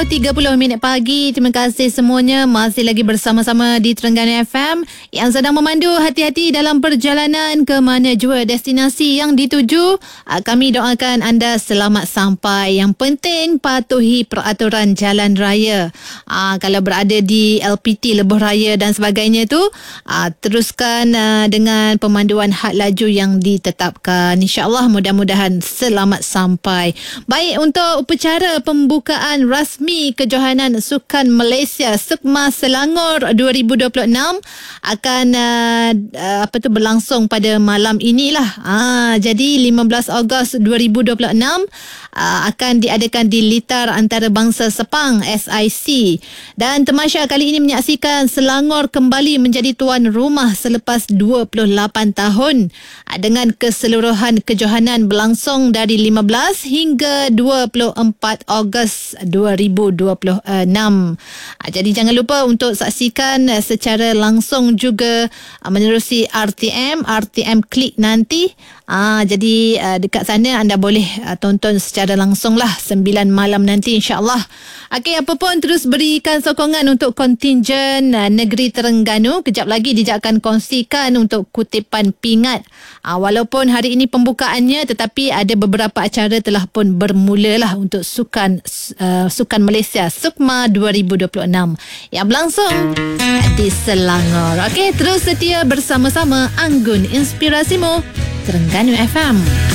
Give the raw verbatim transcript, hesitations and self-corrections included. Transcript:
tiga puluh minit pagi. Terima kasih semuanya masih lagi bersama-sama di Terengganu F M yang sedang memandu. Hati-hati dalam perjalanan ke mana jua destinasi yang dituju. Kami doakan anda selamat sampai. Yang penting patuhi peraturan jalan raya. Aa, kalau berada di L P T, lebuh raya dan sebagainya tu, aa, teruskan aa, dengan pemanduan had laju yang ditetapkan. InsyaAllah mudah-mudahan selamat sampai. Baik, untuk upacara pembukaan rasmi Kejohanan Sukan Malaysia SUKMA Selangor dua ribu dua puluh enam akan uh, uh, apa tu berlangsung pada malam inilah. Ah, jadi lima belas Ogos dua ribu dua puluh enam uh, akan diadakan di Litar Antarabangsa Sepang S I C, dan temasya kali ini menyaksikan Selangor kembali menjadi tuan rumah selepas dua puluh lapan tahun uh, dengan keseluruhan kejohanan berlangsung dari lima belas hingga dua puluh empat Ogos dua ribu dua puluh enam. Jadi jangan lupa untuk saksikan secara langsung juga menerusi R T M, R T M Klik nanti. Ah, jadi dekat sana anda boleh tonton secara langsung lah sembilan malam nanti, insyaAllah. Okey, apa pun terus berikan sokongan untuk kontingen negeri Terengganu. Kejap lagi Dija akan kongsikan untuk kutipan pingat. Ah, walaupun hari ini pembukaannya, tetapi ada beberapa acara telah pun bermula lah untuk sukan uh, sukan Malaysia SUKMA dua ribu dua puluh enam yang berlangsung di Selangor. Okey, terus setia bersama-sama Anggun Inspirasimu Terengganu F M.